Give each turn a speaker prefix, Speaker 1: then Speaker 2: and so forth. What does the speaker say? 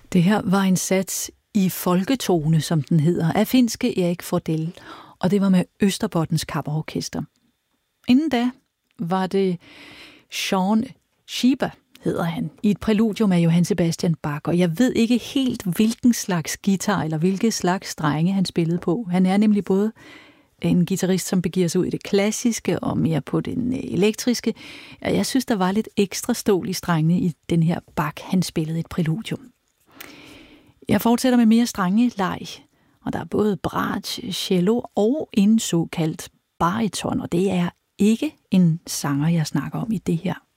Speaker 1: Det her var en sats i folketone, som den hedder, af finske Erik Fordell, og det var med Østerbottens Kapperorkester. Inden da var det Sean Schieber, hedder han, i et præludium af Johann Sebastian Bach, og jeg ved ikke helt, hvilken slags guitar eller hvilke slags strenge han spillede på. Han er nemlig både en guitarist, som begiver sig ud i det klassiske og mere på den elektriske. Jeg synes, der var lidt ekstra stål i strengene i den her Bach, han spillede et præludium. Jeg fortsætter med mere strengeleg, og der er både brat, cello og en såkaldt bariton, og det er ikke en sanger, jeg snakker om i det her.